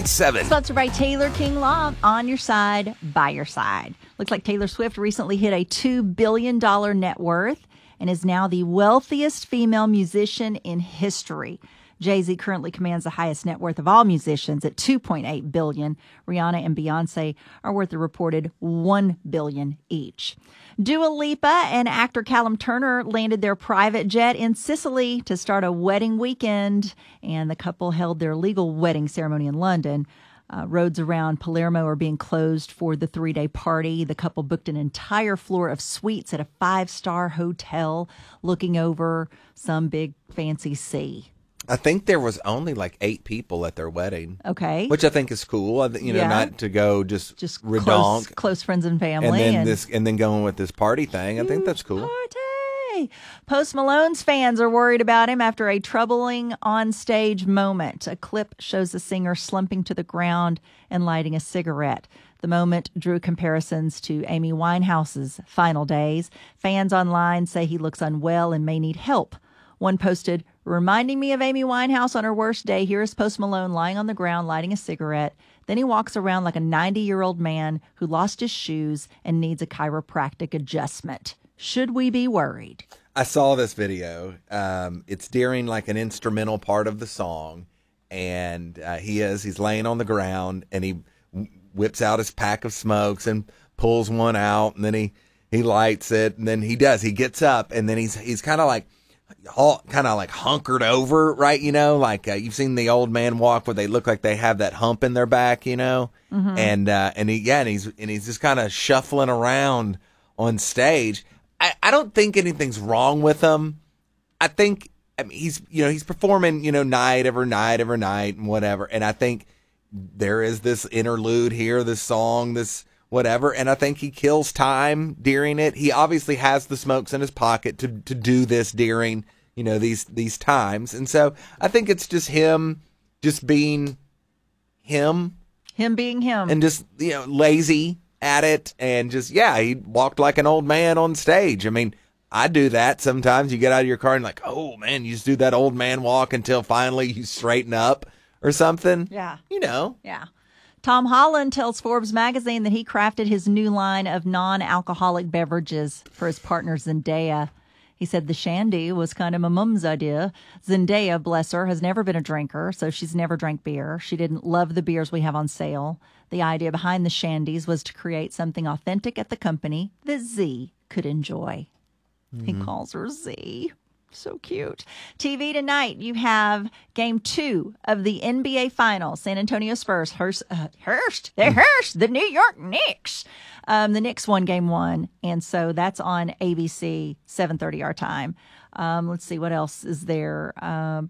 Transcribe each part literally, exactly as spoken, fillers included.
point seven. Sponsored by Taylor King Law. On your side, by your side. Looks like Taylor Swift recently hit a two billion dollars net worth and is now the wealthiest female musician in history. Jay-Z currently commands the highest net worth of all musicians at two point eight billion dollars. Rihanna and Beyonce are worth a reported one billion dollars each. Dua Lipa and actor Callum Turner landed their private jet in Sicily to start a wedding weekend, and the couple held their legal wedding ceremony in London. Uh, roads around Palermo are being closed for the three-day party. The couple booked an entire floor of suites at a five-star hotel looking over some big fancy sea. I think there was only like eight people at their wedding. Okay. Which I think is cool. I th- You know, Yeah. not to go just, Just redonk. close, close friends and family. And then and this, and then going with this party thing. I think that's cool. Party. Post Malone's fans are worried about him after a troubling on-stage moment. A clip shows the singer slumping to the ground and lighting a cigarette. The moment drew comparisons to Amy Winehouse's final days. Fans online say he looks unwell and may need help. One posted, reminding me of Amy Winehouse on her worst day. Here is Post Malone lying on the ground lighting a cigarette. Then he walks around like a ninety-year-old man who lost his shoes and needs a chiropractic adjustment. Should we be worried? I saw this video. Um, it's during like an instrumental part of the song, and uh, he is he's laying on the ground, and he whips out his pack of smokes and pulls one out, and then he he lights it, and then he does he gets up, and then he's he's kind of like all kind of like hunkered over, right? You know, like uh, you've seen the old man walk where they look like they have that hump in their back, you know, mm-hmm. and uh, and he yeah, and he's and he's just kind of shuffling around on stage. I, I don't think anything's wrong with him. I think I mean he's you know he's performing you know night over night over night and whatever, and I think there is this interlude here, this song, this whatever, and I think he kills time during it. He obviously has the smokes in his pocket to to do this during you know these these times, and so I think it's just him just being him, him being him, and just you know lazy at it, and just yeah, he walked like an old man on stage. I mean, I do that sometimes. You get out of your car and like, oh man, you just do that old man walk until finally you straighten up or something. Yeah, you know. Yeah. Tom Holland tells Forbes magazine that he crafted his new line of non-alcoholic beverages for his partner Zendaya. He said the shandy was kind of my mum's idea. Zendaya, bless her, has never been a drinker, so she's never drank beer. She didn't love the beers we have on sale. The idea behind the shandies was to create something authentic at the company that Z could enjoy. Mm-hmm. He calls her Z. So cute. T V tonight, you have game two of the N B A Finals. San Antonio Spurs, Hurst, uh, Hurst, the Hurst, the New York Knicks. Um, the Knicks won game one, and so that's on A B C, seven thirty our time. Um, let's see, what else is there? Um,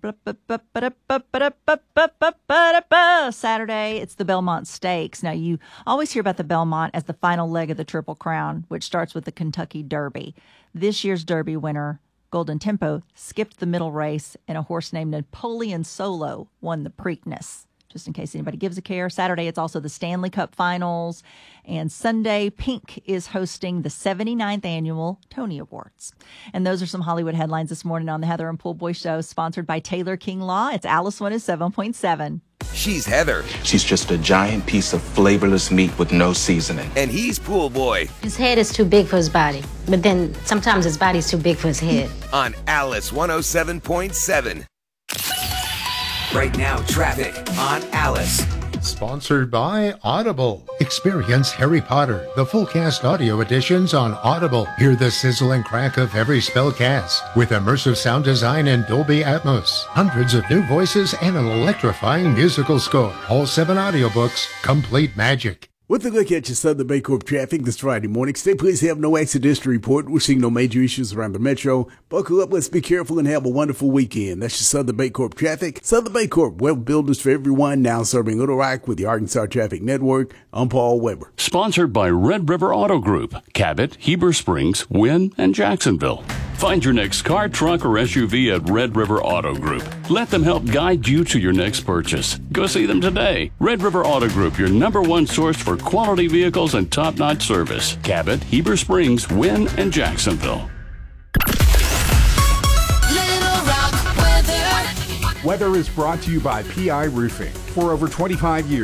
Saturday, it's the Belmont Stakes. Now, you always hear about the Belmont as the final leg of the Triple Crown, which starts with the Kentucky Derby. This year's Derby winner, Golden Tempo, skipped the middle race, and a horse named Napoleon Solo won the Preakness. Just in case anybody gives a care. Saturday, it's also the Stanley Cup Finals. And Sunday, Pink is hosting the seventy-ninth Annual Tony Awards. And those are some Hollywood headlines this morning on the Heather and Pool Boy Show, sponsored by Taylor King Law. It's Alice one oh seven point seven. She's Heather. She's just a giant piece of flavorless meat with no seasoning. And he's Pool Boy. His head is too big for his body, but then sometimes his body's too big for his head. On Alice one oh seven point seven. Right now, traffic on Alice. Sponsored by Audible. Experience Harry Potter, the full cast audio editions on Audible. Hear the sizzle and crack of every spell cast with immersive sound design and Dolby Atmos. Hundreds of new voices and an electrifying musical score. All seven audiobooks, complete magic. With a look at your Southern Baycorp traffic this Friday morning, stay please have no accidents to report. We're seeing no major issues around the metro. Buckle up, let's be careful, and have a wonderful weekend. That's your Southern Baycorp traffic. Southern Baycorp, web builders for everyone, now serving Little Rock with the Arkansas Traffic Network. I'm Paul Weber. Sponsored by Red River Auto Group, Cabot, Heber Springs, Wynn, and Jacksonville. Find your next car, truck, or S U V at Red River Auto Group. Let them help guide you to your next purchase. Go see them today. Red River Auto Group, your number one source for quality vehicles and top-notch service. Cabot, Heber Springs, Wynn, and Jacksonville. Weather is brought to you by P I Roofing. For over twenty-five years,